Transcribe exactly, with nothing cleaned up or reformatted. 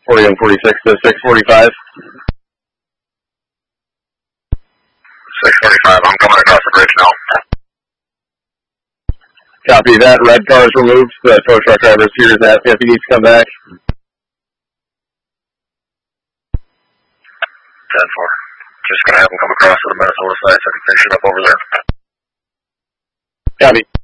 forty-one forty-six to six forty-five. six forty-five, I'm coming across the bridge now. Copy that. Red car is removed. The tow truck driver is here to ask if he needs to come back. ten four. Just going to have him come across to the Minnesota side so I can finish it up over there. Copy.